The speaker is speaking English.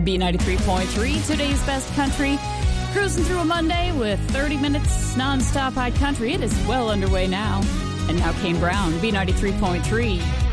B93.3, today's best country. Cruising through a Monday with 30 minutes nonstop high country. It is well underway now. And now Kane Brown, B93.3.